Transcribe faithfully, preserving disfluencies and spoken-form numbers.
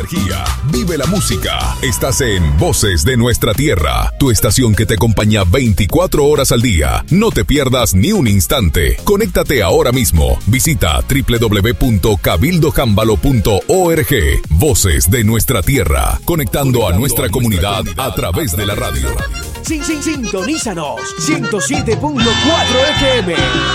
Vive la música. Estás en Voces de Nuestra Tierra, tu estación que te acompaña veinticuatro horas al día. No te pierdas ni un instante. Conéctate ahora mismo. Visita doble u doble u doble u punto cabildo jámbalo punto org. Voces de Nuestra Tierra, conectando a nuestra comunidad a través de la radio. Sin, sin, sintonízanos ciento siete punto cuatro F M.